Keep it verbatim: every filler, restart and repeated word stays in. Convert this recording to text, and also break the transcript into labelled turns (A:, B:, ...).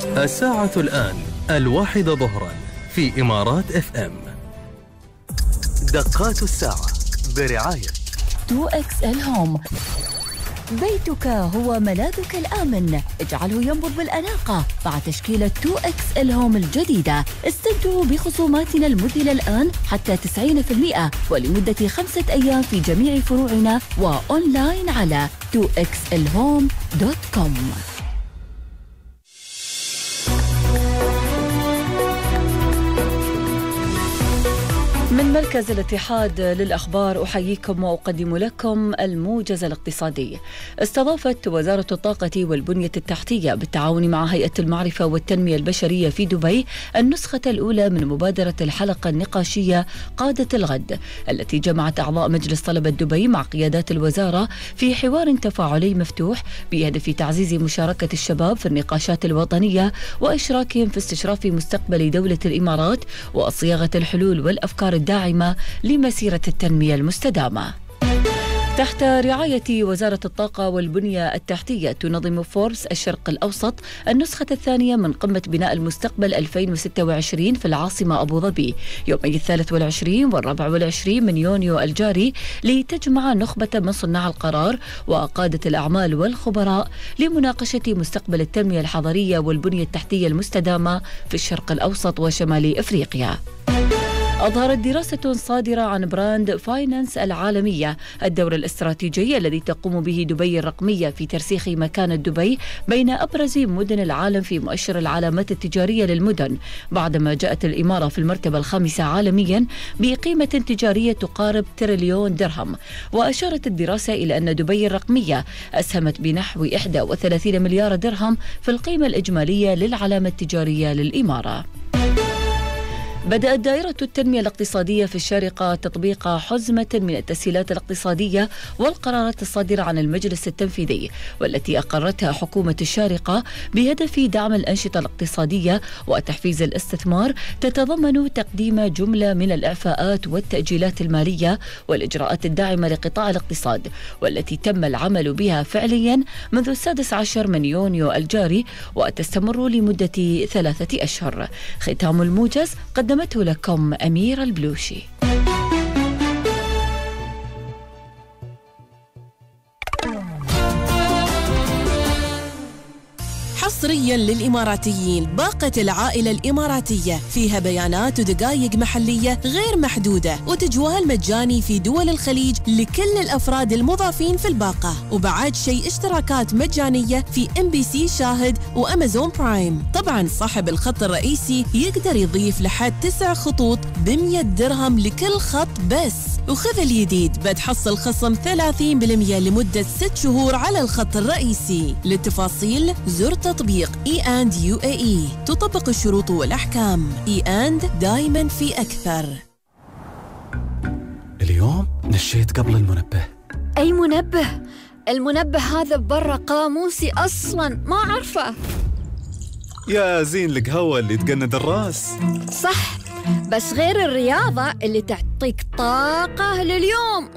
A: الساعة الآن الواحدة ظهرا في إمارات اف ام. دقات الساعة برعاية
B: تو إكس إل هوم. بيتك هو ملاذك الآمن، اجعله ينبض بالأناقة مع تشكيلة تو إكس إل هوم الجديدة. استمتعوا بخصوماتنا المذهلة الآن حتى تسعين بالمئة ولمدة خمسة أيام في جميع فروعنا وأونلاين على تو إكس إل هوم دوت كوم. من مركز الاتحاد للأخبار أحييكم وأقدم لكم الموجز الاقتصادي. استضافت وزارة الطاقة والبنية التحتية بالتعاون مع هيئة المعرفة والتنمية البشرية في دبي النسخة الأولى من مبادرة الحلقة النقاشية قادة الغد، التي جمعت أعضاء مجلس طلبة دبي مع قيادات الوزارة في حوار تفاعلي مفتوح بهدف تعزيز مشاركة الشباب في النقاشات الوطنية وإشراكهم في استشراف مستقبل دولة الإمارات وصياغة الحلول والأفكار الداعمة لمسيرة التنمية المستدامة. تحت رعاية وزارة الطاقة والبنية التحتية تنظم فوربس الشرق الأوسط النسخة الثانية من قمة بناء المستقبل ألفين وستة وعشرين في العاصمة أبو ظبي يومي الثالث والعشرين والرابع والعشرين من يونيو الجاري، لتجمع نخبة من صناع القرار وقادة الأعمال والخبراء لمناقشة مستقبل التنمية الحضرية والبنية التحتية المستدامة في الشرق الأوسط وشمال إفريقيا. أظهرت دراسة صادرة عن براند فاينانس العالمية الدور الاستراتيجي الذي تقوم به دبي الرقمية في ترسيخ مكانة دبي بين أبرز مدن العالم في مؤشر العلامات التجارية للمدن، بعدما جاءت الإمارة في المرتبة الخامسة عالميا بقيمة تجارية تقارب تريليون درهم. وأشارت الدراسة إلى أن دبي الرقمية أسهمت بنحو واحد وثلاثين مليار درهم في القيمة الإجمالية للعلامة التجارية للإمارة. بدأت دائرة التنمية الاقتصادية في الشارقة تطبيق حزمة من التسهيلات الاقتصادية والقرارات الصادرة عن المجلس التنفيذي، والتي أقرتها حكومة الشارقة بهدف دعم الأنشطة الاقتصادية وتحفيز الاستثمار، تتضمن تقديم جملة من الإعفاءات والتأجيلات المالية والإجراءات الداعمة لقطاع الاقتصاد، والتي تم العمل بها فعليا منذ السادس عشر من يونيو الجاري وتستمر لمدة ثلاثة أشهر. ختام الموجز قدمته لكم أميرة البلوشي.
C: حصريا للإماراتيين باقة العائلة الإماراتية فيها بيانات ودقائق محلية غير محدودة وتجوال مجاني في دول الخليج لكل الأفراد المضافين في الباقة، وبعد شيء اشتراكات مجانية في إم بي سي شاهد وأمازون برايم. طبعا صاحب الخط الرئيسي يقدر يضيف لحد تسع خطوط بمية درهم لكل خط بس. وخذ الجديد بتحصل خصم ثلاثين بالمئة لمدة ست شهور على الخط الرئيسي. للتفاصيل زر تطبيق اي اند يو اي اي. تطبق الشروط والأحكام. اي اند دايما في أكثر.
D: اليوم نشيت قبل المنبه.
E: أي منبه؟ المنبه هذا برا قاموسي أصلا ما أعرفه.
D: يا زين القهوة اللي تقند الراس.
E: صح، بس غير الرياضة اللي تعطيك طاقة لليوم